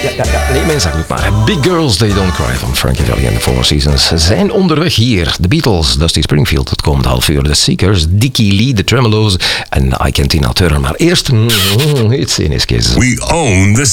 Nee, mensen, doe het maar. Big Girls They Don't Cry van Frankie Valli en the Four Seasons zijn onderweg hier. The Beatles, Dusty Springfield, het komende half uur. The Seekers, Dickie Lee, The Tremolo's en I Can Tina Turner. Maar eerst, it's in his kiss. We own the